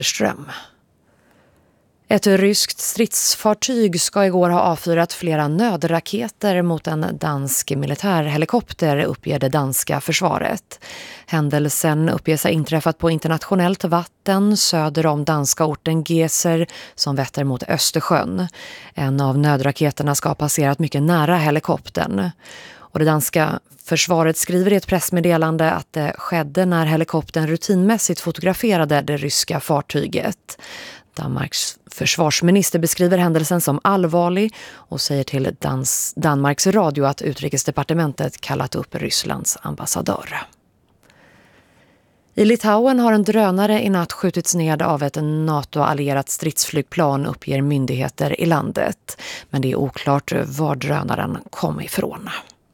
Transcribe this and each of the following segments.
Ström. Ett ryskt stridsfartyg ska igår ha avfyrat flera nödraketer mot en dansk militärhelikopter, uppger det danska försvaret. Händelsen uppges ha inträffat på internationellt vatten söder om danska orten Geser som vetter mot Östersjön. En av nödraketerna ska ha passerat mycket nära helikoptern. Och det danska försvaret skriver i ett pressmeddelande att det skedde när helikoptern rutinmässigt fotograferade det ryska fartyget. Danmarks försvarsminister beskriver händelsen som allvarlig och säger till Danmarks radio att utrikesdepartementet kallat upp Rysslands ambassadör. I Litauen har en drönare i natt skjutits ned av ett NATO-allierat stridsflygplan, uppger myndigheter i landet. Men det är oklart var drönaren kom ifrån.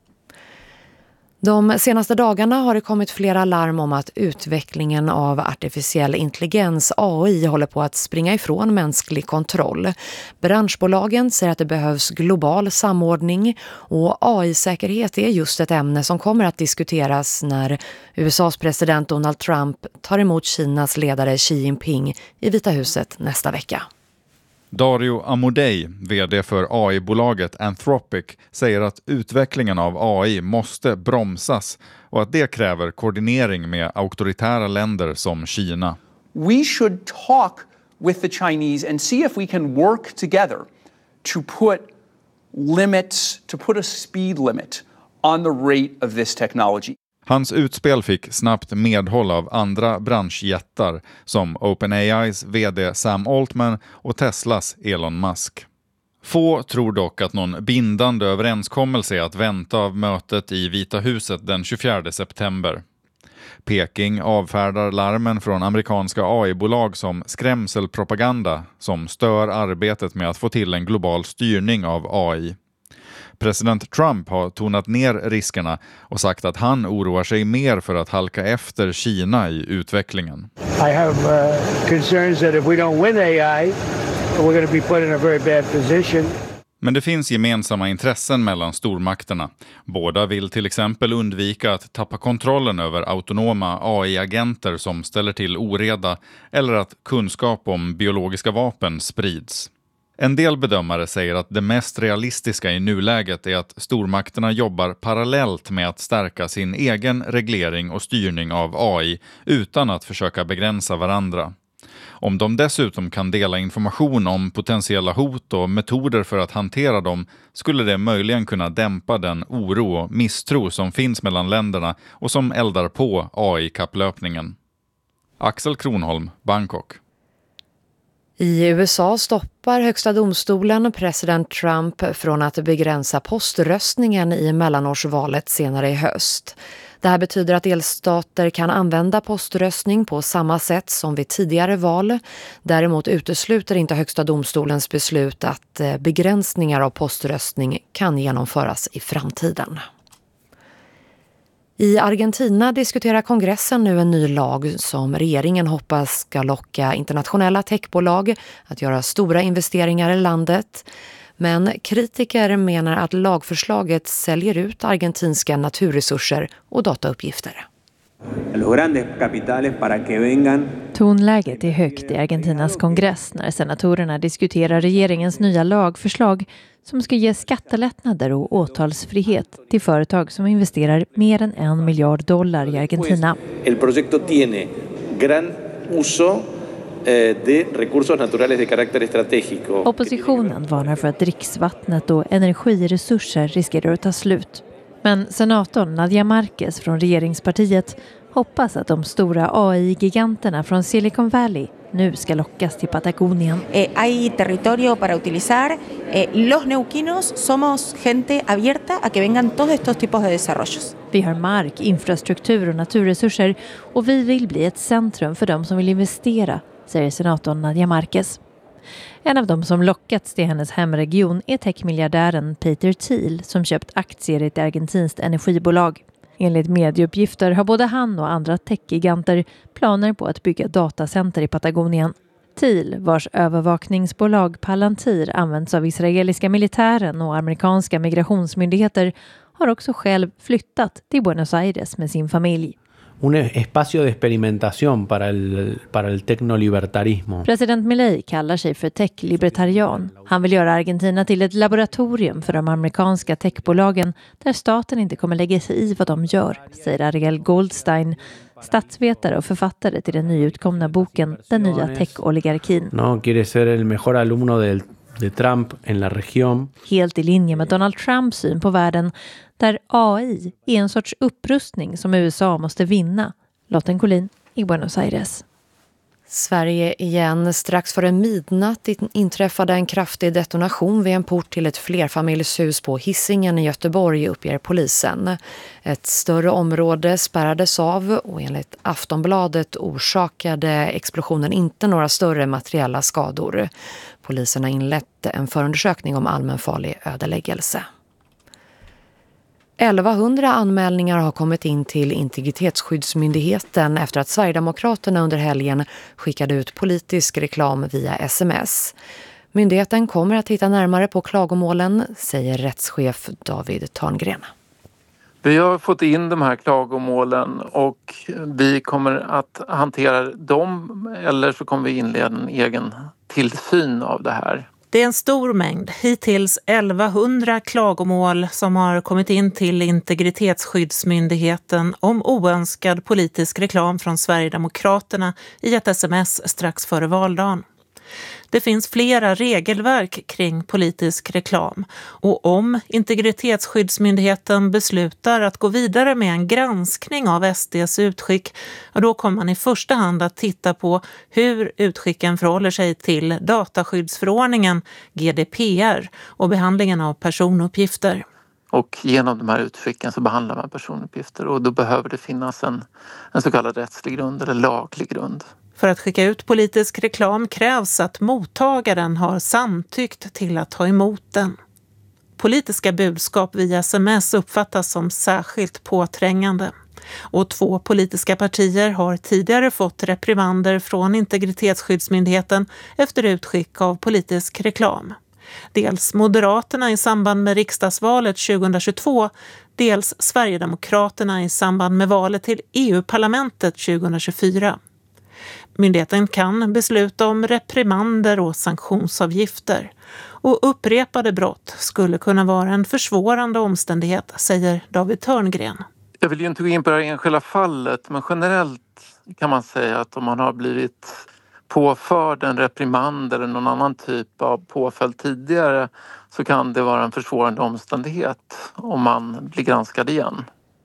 De senaste dagarna har det kommit flera larm om att utvecklingen av artificiell intelligens, AI, håller på att springa ifrån mänsklig kontroll. Branschbolagen säger att det behövs global samordning och AI-säkerhet är just ett ämne som kommer att diskuteras när USAs president Donald Trump tar emot Kinas ledare Xi Jinping i Vita huset nästa vecka. Dario Amodei, vd för AI-bolaget Anthropic, säger att utvecklingen av AI måste bromsas och att det kräver koordinering med auktoritära länder som Kina. We should talk with the Chinese and see if we can work together to put a speed limit on the rate of this technology. Hans utspel fick snabbt medhåll av andra branschjättar som OpenAIs vd Sam Altman och Teslas Elon Musk. Få tror dock att någon bindande överenskommelse är att vänta av mötet i Vita huset den 24 september. Peking avfärdar larmen från amerikanska AI-bolag som skrämselpropaganda som stör arbetet med att få till en global styrning av AI. President Trump har tonat ner riskerna och sagt att han oroar sig mer för att halka efter Kina i utvecklingen. I have concerns that if we don't win AI, we're going to be put in a very bad position. Men det finns gemensamma intressen mellan stormakterna. Båda vill till exempel undvika att tappa kontrollen över autonoma AI-agenter som ställer till oreda eller att kunskap om biologiska vapen sprids. En del bedömare säger att det mest realistiska i nuläget är att stormakterna jobbar parallellt med att stärka sin egen reglering och styrning av AI utan att försöka begränsa varandra. Om de dessutom kan dela information om potentiella hot och metoder för att hantera dem skulle det möjligen kunna dämpa den oro och misstro som finns mellan länderna och som eldar på AI-kapplöpningen. Axel Kronholm, Bangkok. I USA stoppar högsta domstolen president Trump från att begränsa poströstningen i mellanårsvalet senare i höst. Det här betyder att delstater kan använda poströstning på samma sätt som vid tidigare val. Däremot utesluter inte högsta domstolens beslut att begränsningar av poströstning kan genomföras i framtiden. I Argentina diskuterar kongressen nu en ny lag som regeringen hoppas ska locka internationella techbolag att göra stora investeringar i landet. Men kritiker menar att lagförslaget säljer ut argentinska naturresurser och datauppgifter. Tonläget är högt i Argentinas kongress när senatorerna diskuterar regeringens nya lagförslag som ska ge skattelättnader och åtalsfrihet till företag som investerar mer än $1 miljard i Argentina. El proyecto tiene gran uso de recursos naturales de carácter estratégico. Oppositionen varnar för att dricksvattnet och energiresurser riskerar att ta slut. Men senatorn Nadia Marquez från regeringspartiet hoppas att de stora AI-giganterna från Silicon Valley nu ska lockas till Patagonien. Hay territorio para utilizar. Los neuquinos somos gente abierta a que vengan todos estos tipos de desarrollos. Vi har mark, infrastruktur och naturresurser och vi vill bli ett centrum för de som vill investera, säger senatorn Nadia Marquez. En av dem som lockats till hennes hemregion är techmiljardären Peter Thiel som köpt aktier i ett argentinskt energibolag. Enligt medieuppgifter har både han och andra techgiganter planer på att bygga datacenter i Patagonien. Thiel, vars övervakningsbolag Palantir används av israeliska militären och amerikanska migrationsmyndigheter, har också själv flyttat till Buenos Aires med sin familj. un espacio de experimentación para el tecnolibertarismo. President Milei kallar sig för tech-libertarian. Han vill göra Argentina till ett laboratorium för de amerikanska techbolagen där staten inte kommer lägga sig i vad de gör, säger Ariel Goldstein, statsvetare och författare till den nyutkomna boken Den nya tech-oligarkin. No, quiere ser el mejor alumno de Trump en la región. Helt i linje med Donald Trumps syn på världen där AI är en sorts upprustning som USA måste vinna. Lotten Collin i Buenos Aires. Sverige igen. Strax före midnatt inträffade en kraftig detonation vid en port till ett flerfamiljshus på Hisingen i Göteborg, uppger polisen. Ett större område spärrades av och enligt Aftonbladet orsakade explosionen inte några större materiella skador. Polisen har inlett en förundersökning om allmänfarlig ödeläggelse. 1100 anmälningar har kommit in till Integritetsskyddsmyndigheten efter att Sverigedemokraterna under helgen skickade ut politisk reklam via sms. Myndigheten kommer att titta närmare på klagomålen, säger rättschef David Törngren. Vi har fått in de här klagomålen och vi kommer att hantera dem, eller så kommer vi inleda en egen tillsyn av det här. Det är en stor mängd, hittills 1100 klagomål som har kommit in till Integritetsskyddsmyndigheten om oönskad politisk reklam från Sverigedemokraterna i ett sms strax före valdagen. Det finns flera regelverk kring politisk reklam och om Integritetsskyddsmyndigheten beslutar att gå vidare med en granskning av SDs utskick, då kommer man i första hand att titta på hur utskicken förhåller sig till dataskyddsförordningen GDPR och behandlingen av personuppgifter. Och genom de här utskicken så behandlar man personuppgifter och då behöver det finnas en så kallad rättslig grund eller laglig grund. För att skicka ut politisk reklam krävs att mottagaren har samtyckt till att ta emot den. Politiska budskap via sms uppfattas som särskilt påträngande. Och 2 politiska partier har tidigare fått reprimander från Integritetsskyddsmyndigheten efter utskick av politisk reklam. Dels Moderaterna i samband med riksdagsvalet 2022, dels Sverigedemokraterna i samband med valet till EU-parlamentet 2024. Myndigheten kan besluta om reprimander och sanktionsavgifter. Och upprepade brott skulle kunna vara en försvårande omständighet, säger David Törngren. Jag vill ju inte gå in på det här enskilda fallet, men generellt kan man säga att om man har blivit påförd en reprimand eller någon annan typ av påföljd tidigare så kan det vara en försvårande omständighet om man blir granskad igen.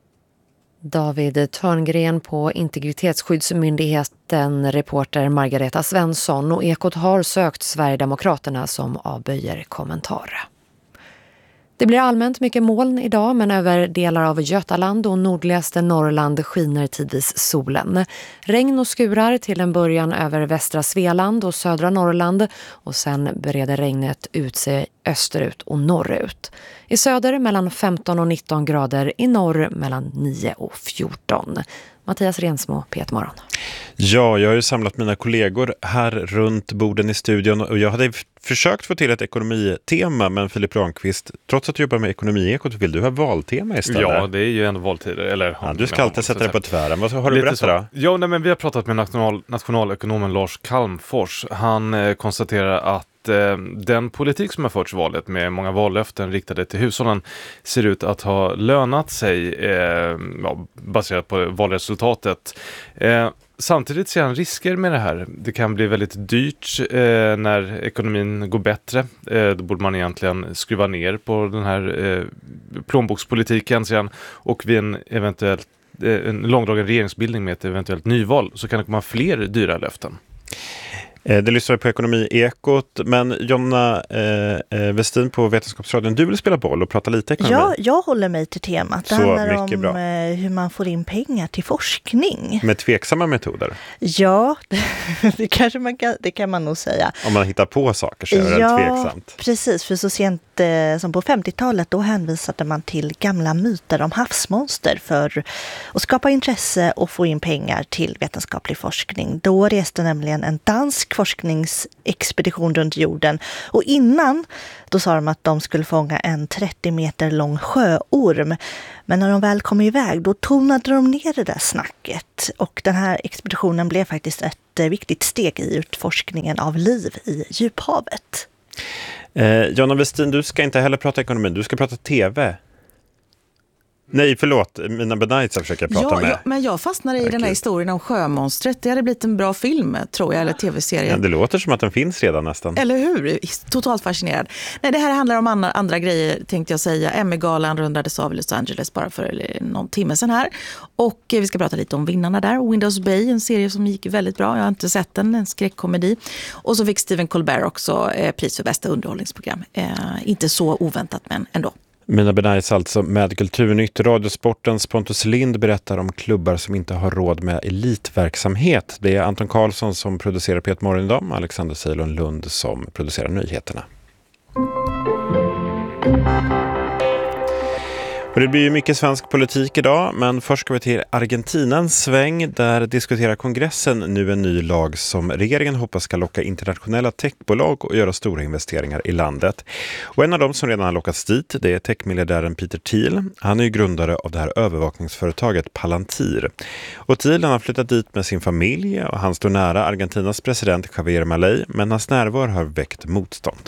David Törngren på Integritetsskyddsmyndigheten, reporter Margareta Svensson, och Ekot har sökt Sverigedemokraterna som avböjer kommentar. Det blir allmänt mycket moln idag, men över delar av Götaland och nordligaste Norrland skiner tidvis solen. Regn och skurar till en början över västra Svealand och södra Norrland och sen breder regnet ut sig österut och norrut. I söder mellan 15 och 19 grader, i norr mellan 9 och 14. Mattias Rensmo, P1 Morgon. Ja, jag har ju samlat mina kollegor här runt borden i studion och jag hade försökt få till ett ekonomitema, men Filip Ramqvist, trots att du jobbar med ekonomiekot, vill du ha valtema istället? Ja, det är ju en valtider. Eller, ja, du ska alltid sätta dig på tvären. Vad har du berättat då? Ja, nej, men vi har pratat med nationalekonomen Lars Calmfors. Han konstaterar att den politik som har förts i valet med många vallöften riktade till hushållen ser ut att ha lönat sig baserat på valresultatet. Samtidigt ser han risker med det här. Det kan bli väldigt dyrt när ekonomin går bättre. Då borde man egentligen skruva ner på den här plånbokspolitiken sen. Och vid en långdragen regeringsbildning med ett eventuellt nyval så kan det komma fler dyra löften. Det lyssnar på Ekonomiekot, men Jonna Westin på Vetenskapsradion, du vill spela boll och prata lite ekonomi. Ja, jag håller mig till temat. Det handlar om hur man får in pengar till forskning. Med tveksamma metoder? Ja, det kan man nog säga. Om man hittar på saker så är det tveksamt. Precis, för så sent som på 50-talet då hänvisade man till gamla myter om havsmonster för att skapa intresse och få in pengar till vetenskaplig forskning. Då reste nämligen en dansk amerikansk forskningsexpedition runt jorden. Och innan, då sa de att de skulle fånga en 30 meter lång sjöorm. Men när de väl kom iväg, då tonade de ner det där snacket. Och den här expeditionen blev faktiskt ett viktigt steg i utforskningen av liv i djuphavet. Jonna Westin, du ska inte heller prata ekonomi, du ska prata tv. Nej, förlåt. Mina Benaitza försöker prata med. Ja, men jag fastnade i den här historien om sjömonstret. Det hade blivit en bra film, tror jag, eller tv-serie. Ja, det låter som att den finns redan nästan. Eller hur? Totalt fascinerad. Nej, det här handlar om andra grejer, tänkte jag säga. Emmy-galan rundades av i Los Angeles bara för någon timme sedan här. Och vi ska prata lite om vinnarna där. Windows Bay, en serie som gick väldigt bra. Jag har inte sett den, en skräckkomedi. Och så fick Stephen Colbert också pris för bästa underhållningsprogram. Inte så oväntat, men ändå. Mina Benaitza alltså med Kulturnytt. Radiosportens Pontus Lind berättar om klubbar som inte har råd med elitverksamhet. Det är Anton Karlsson som producerar P1 Morgon idag, Alexander Seilon Lund som producerar nyheterna. Och det blir ju mycket svensk politik idag, men först ska vi till Argentinans sväng. Där diskuterar kongressen nu en ny lag som regeringen hoppas ska locka internationella techbolag och göra stora investeringar i landet. Och en av dem som redan har lockats dit, det är techmiljardären Peter Thiel. Han är ju grundare av det här övervakningsföretaget Palantir. Och Thiel har flyttat dit med sin familj och han står nära Argentinas president Javier Milei, men hans närvaro har väckt motstånd.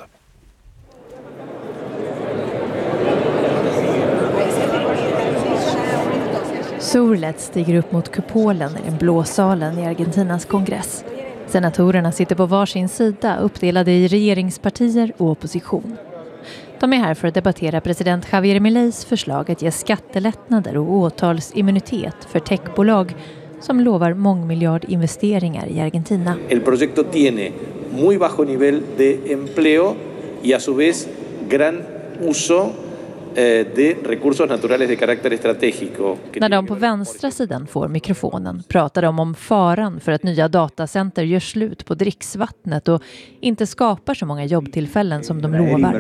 Solet stiger upp mot kupolen i den blå salen i Argentinas kongress. Senatorerna sitter på varsin sida, uppdelade i regeringspartier och opposition. De är här för att debattera president Javier Mileis förslag att ge skattelättnader och åtalsimmunitet för techbolag som lovar mångmiljardinvesteringar i Argentina. El proyecto tiene muy bajo nivel de empleo y a su vez gran uso de recursos naturales de carácter estratégico. När de på vänstra sidan får mikrofonen pratar de om faran för att nya datacenter gör slut på dricksvattnet och inte skapar så många jobbtillfällen som de lovar.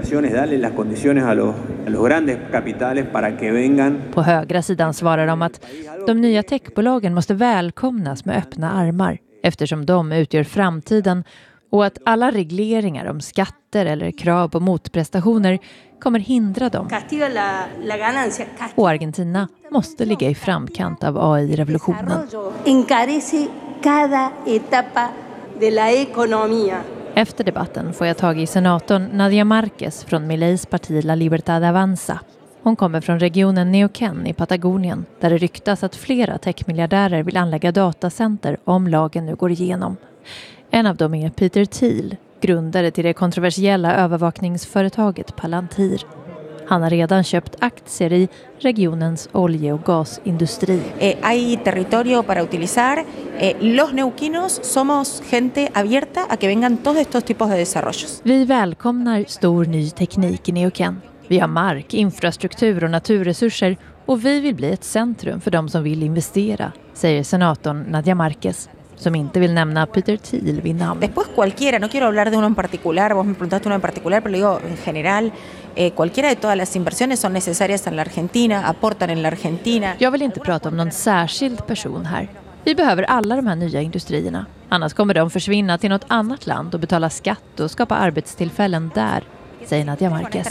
På högra sidan svarar de att de nya techbolagen måste välkomnas med öppna armar eftersom de utgör framtiden och att alla regleringar om skatter eller krav på motprestationer kommer hindra dem. Och Argentina måste ligga i framkant av AI-revolutionen. Efter debatten får jag tag i senatorn Nadia Marquez från Mileis parti La Libertad Avanza. Hon kommer från regionen Neuquén i Patagonien där det ryktas att flera techmiljardärer vill anlägga datacenter om lagen nu går igenom. En av dem är Peter Thiel, grundare till det kontroversiella övervakningsföretaget Palantir. Han har redan köpt aktier i regionens olje- och gasindustri. Hay territorio para utilizar. Los neuquinos somos gente abierta a que vengan todos estos tipos de desarrollos. Vi välkomnar stor ny teknik i Neuquén. Vi har mark, infrastruktur och naturresurser och vi vill bli ett centrum för de som vill investera, säger senatorn Nadia Marquez, som inte vill nämna Peter Thiel vid namn. Después cualquiera, no quiero hablar de uno en particular, vos me preguntaste uno en particular, pero digo en general, cualquiera de todas las inversiones son necesarias en la Argentina, aportan en la Argentina. Jag vill inte prata om någon särskild person här. Vi behöver alla de här nya industrierna. Annars kommer de försvinna till något annat land och betala skatt och skapa arbetstillfällen där, säger Nadia Marquez.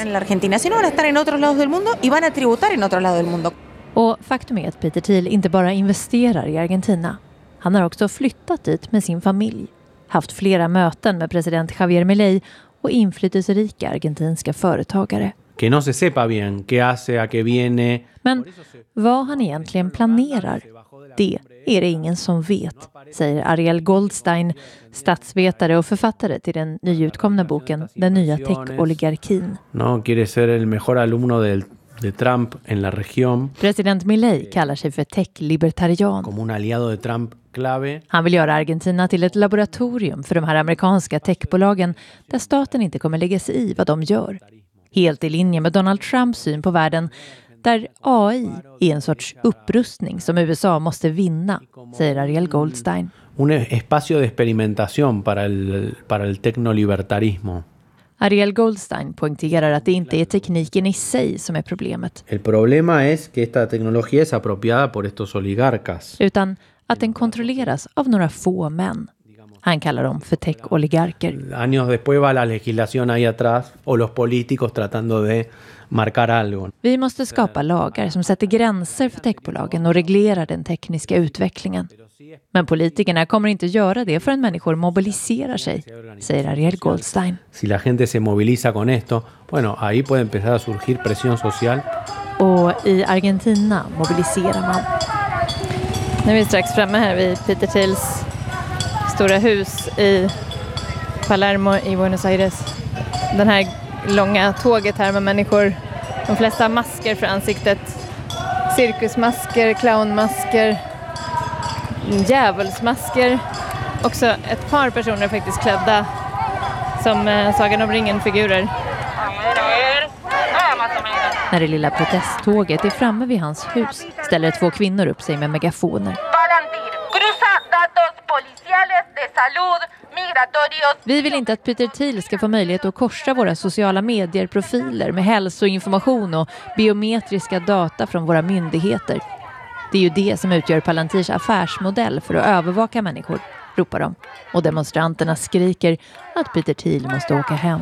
Och faktum är att Peter Thiel inte bara investerar i Argentina. Han har också flyttat dit med sin familj, haft flera möten med president Javier Milei och inflytelserika argentinska företagare. Que no se sepa bien qué hace, a qué viene. Men vad han egentligen planerar, det är det ingen som vet, säger Ariel Goldstein, statsvetare och författare till den nyutkomna boken Den nya tech-oligarkin. No quiere ser el mejor alumno de Trump en la región. President Milei kallar sig för tech-libertarian. Como un aliado de Trump clave. Han vill göra Argentina till ett laboratorium för de här amerikanska techbolagen där staten inte kommer lägga sig i vad de gör. Helt i linje med Donald Trumps syn på världen där AI är en sorts upprustning som USA måste vinna, säger Ariel Goldstein. Un espacio de experimentación para el tecnolibertarismo. Ariel Goldstein poängterar att det inte är tekniken i sig som är problemet. El problema es que esta tecnología es apropiada por estos oligarcas. Utan att den kontrolleras av några få män. Han kallar dem för tech-oligarker. Años después va la legislación ahí atrás och los políticos tratando de marcar algo. Vi måste skapa lagar som sätter gränser för techbolagen och reglerar den tekniska utvecklingen. Men politikerna kommer inte göra det förrän människor mobiliserar sig, säger Ariel Goldstein. Si la gente se moviliza con esto, bueno, ahí puede empezar a surgir presión social. Och i Argentina mobiliserar man. Nu är vi strax framme här vid Peter Thiels stora hus i Palermo i Buenos Aires. Den här långa tåget här med människor, de flesta masker för ansiktet. Cirkusmasker, clownmasker, djävulsmasker. Också ett par personer faktiskt klädda som Sagan om ringen-figurer. När det lilla protesttåget är framme vid hans hus ställer 2 kvinnor upp sig med megafoner. Vi vill inte att Peter Thiel ska få möjlighet att korsa våra sociala medier-profiler med hälsoinformation och biometriska data från våra myndigheter. Det är ju det som utgör Palantirs affärsmodell för att övervaka människor, ropar de. Och demonstranterna skriker att Peter Thiel måste åka hem.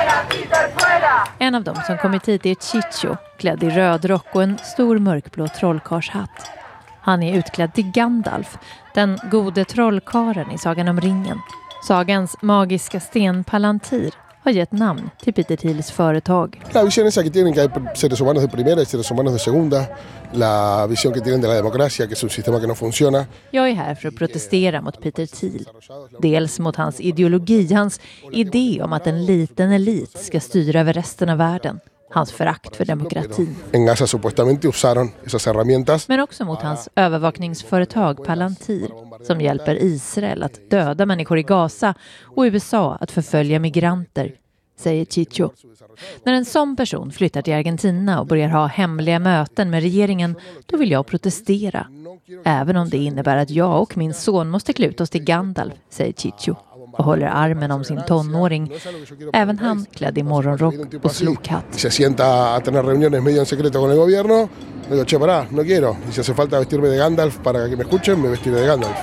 En av dem som kommit hit är Chicho, klädd i röd rock och en stor mörkblå trollkarlshatt. Han är utklädd till Gandalf, den gode trollkaren i Sagan om ringen. Sagans magiska sten Palantir har gett namn till Peter Thiels företag. La visión esa que tienen que hay seres humanos de primera y seres humanos de segunda. La visión que tienen de la democracia, que es un sistema que no funciona. Jag är här för att protestera mot Peter Thiel. Dels mot hans ideologi, hans idé om att en liten elit ska styra över resten av världen. Hans förakt för demokratin. En Gaza supuestamente usaron esas herramientas. Men också mot hans övervakningsföretag Palantir som hjälper Israel att döda människor i Gaza och USA att förfölja migranter, säger Chicho. När en sån person flyttar till Argentina och börjar ha hemliga möten med regeringen, då vill jag protestera. Även om det innebär att jag och min son måste klä ut oss till Gandalf, säger Chicho. Och håller armen om sin tonåring. Även han klädd i morgonrock och slokhatt. Se sienta a tener reuniones medio en secreto con el gobierno. Digo, che, pará, no quiero. Y si hace falta vestirme de Gandalf para que me escuchen, me vestiré de Gandalf.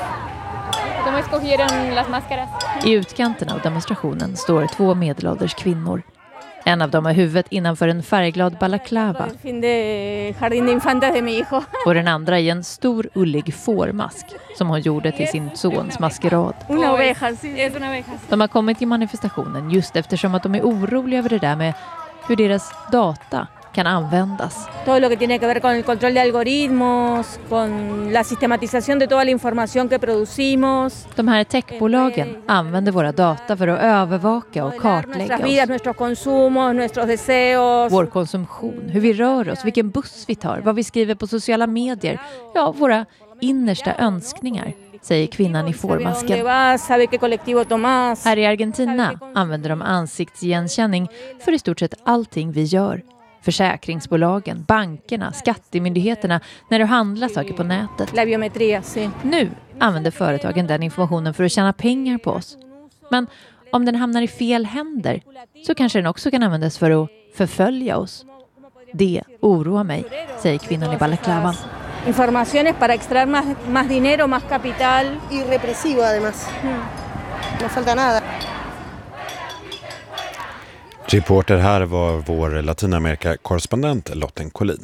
I utkanten av demonstrationen står 2 medelålders kvinnor. En av dem har huvudet innanför en färgglad balaklava. Och den andra i en stor ullig fårmask som hon gjorde till sin sons maskerad. De har kommit till manifestationen just eftersom att de är oroliga över det där med hur deras data kan användas. Todo lo que tiene que ver con el control de algoritmos, con la sistematización de toda la información que producimos. De här techbolagen använder våra data för att övervaka och kartlägga oss. Nuestros consumos, nuestros deseos. Vår konsumtion, hur vi rör oss, vilken buss vi tar, vad vi skriver på sociala medier. Ja, våra innersta önskningar, säger kvinnan i fårmasken. Här i Argentina använder de ansiktsigenkänning för i stort sett allting vi gör. Försäkringsbolagen, bankerna, skattemyndigheterna när du handlar saker på nätet. Nu använder företagen den informationen för att tjäna pengar på oss. Men om den hamnar i fel händer så kanske den också kan användas för att förfölja oss. Det oroar mig, säger kvinnan i balaklavan. Informaciones para extraer más dinero, más capital. Y represivo además. No falta nada. Reporter här var vår Latinamerika-korrespondent Lotten Collin.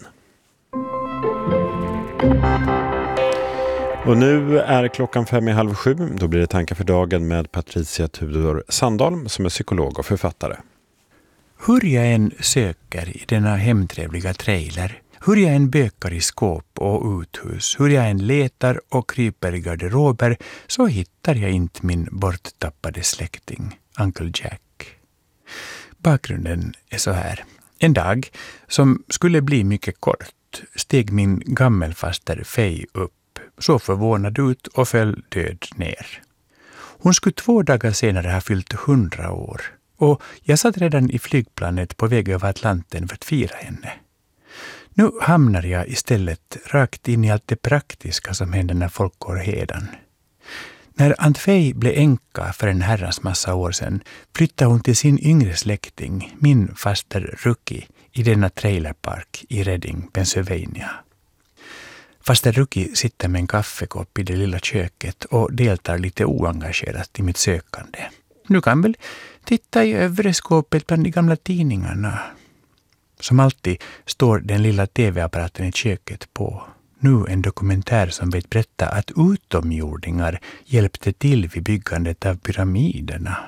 Och nu är klockan 6:55. Då blir det tankar för dagen med Patricia Tudor Sandholm som är psykolog och författare. Hur jag än söker i denna hemtrevliga trailer, hur jag än bökar i skåp och uthus, hur jag än letar och kryper i garderober, så hittar jag inte min borttappade släkting, Uncle Jack. Bakgrunden är så här. En dag, som skulle bli mycket kort, steg min gammelfaster Fej upp, så förvånad ut och föll död ner. Hon skulle 2 dagar senare ha fyllt 100 år och jag satt redan i flygplanet på väg över Atlanten för att fira henne. Nu hamnar jag istället rakt in i allt det praktiska som händer när folk går hedan. När Aunt Fej blev änka för en herrans massa år sedan flyttade hon till sin yngre släkting, min faster Ruki, i denna trailerpark i Reading, Pennsylvania. Faster Ruki sitter med en kaffekopp i det lilla köket och deltar lite oengagerat i mitt sökande. Du kan väl titta i övre skåpet bland de gamla tidningarna. Som alltid står den lilla tv-apparaten i köket på. Nu en dokumentär som vet berätta att utomjordingar hjälpte till vid byggandet av pyramiderna.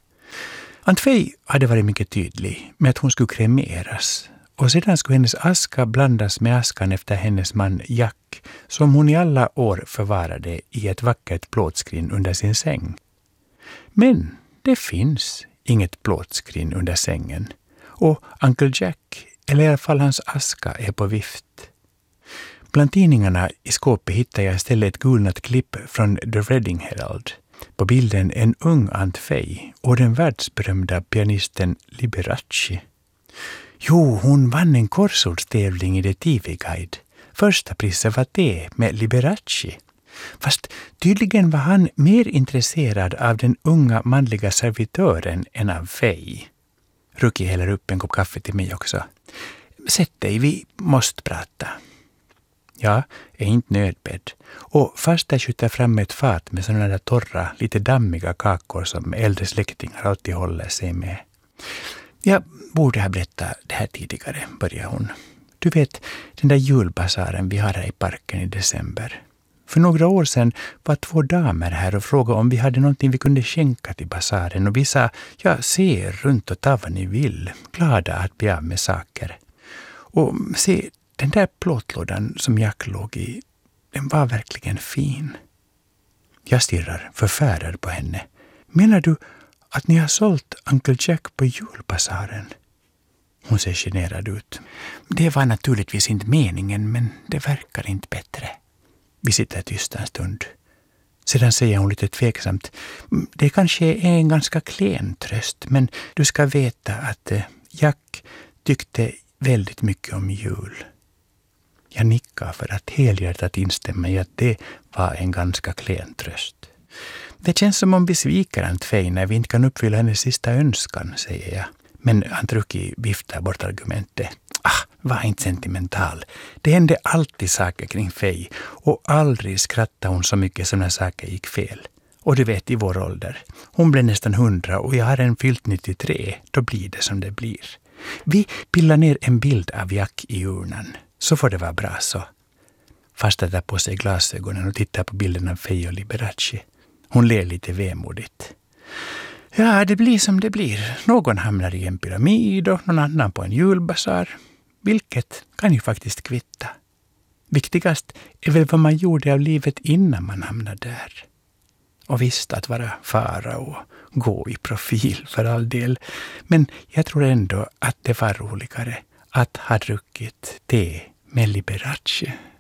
Aunt Faye hade varit mycket tydlig med att hon skulle kremeras. Och sedan skulle hennes aska blandas med askan efter hennes man Jack, som hon i alla år förvarade i ett vackert plåtskrin under sin säng. Men det finns inget plåtskrin under sängen. Och Uncle Jack, eller i alla fall hans aska, är på vift. Bland tidningarna i skåpet hittar jag istället ett gulnat klipp från The Reading Herald. På bilden en ung Aunt Faye och den världsberömda pianisten Liberace. Jo, hon vann en korsordstävling i The TV-guide. Första priset var det med Liberace. Fast tydligen var han mer intresserad av den unga manliga servitören än av Faye. Ruki häller upp en kopp kaffe till mig också. Sätt dig, vi måste prata. Jag är inte nödbedd. Och fast jag skjuter fram ett fat med sådana där torra, lite dammiga kakor som äldre släktingar alltid håller sig med. Jag borde ha berättat det här tidigare, börjar hon. Du vet, den där julbasaren vi har här i parken i december. För några år sedan var 2 damer här och frågade om vi hade någonting vi kunde skänka till basaren. Och vi sa, ja, se runt och ta vad ni vill. Glada att bli av med saker. Och se, den där plåtlådan som Jack låg i, den var verkligen fin. Jag stirrar förfärad på henne. Menar du att ni har sålt Uncle Jack på julbasaren? Hon ser generad ut. Det var naturligtvis inte meningen, men det verkar inte bättre. Vi sitter tysta en stund. Sedan säger hon lite tveksamt. Det kanske är en ganska klen tröst, men du ska veta att Jack tyckte väldigt mycket om jul. Jag nickar för att helhjärtat instämma i att det var en ganska klen tröst. Det känns som om vi sviker Aunt Faye när vi inte kan uppfylla hennes sista önskan, säger jag. Men Aunt Ruki viftar bort argumentet. Var inte sentimental. Det hände alltid saker kring Faye och aldrig skrattade hon så mycket som när saker gick fel. Och du vet, i vår ålder. Hon blev nästan 100 och jag har en fyllt 93. Då blir det som det blir. Vi pillar ner en bild av Jack i urnan. Så får det vara bra så. Fast tar på sig glasögonen och tittar på bilden av Faye och Liberace. Hon ler lite vemodigt. Ja, det blir som det blir. Någon hamnar i en pyramid och någon annan på en julbasar. Vilket kan ju faktiskt kvitta. Viktigast är väl vad man gjorde av livet innan man hamnade där. Och visst, att vara fara och gå i profil för all del. Men jag tror ändå att det var roligare att ha druckit te med Liberace.